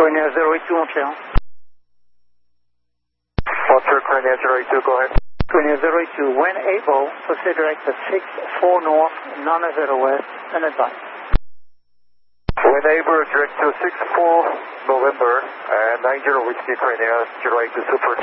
Korea 082 Montreal. Montreal, Korea 082, go ahead. Korea 082, when able, proceed direct at 64 North, Nana West, and advise. When able, direct to 64 November, 90 Whiskey, Korea 082 Super.